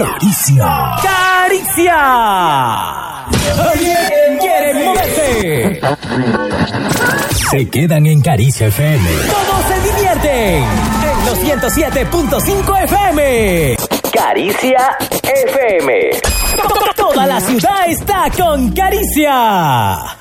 Caricia. ¡Caricia! ¿Quieren moverse? Se quedan en Caricia FM. Todos se divierten en los 107.5 FM. Caricia FM. Toda la ciudad está con Caricia.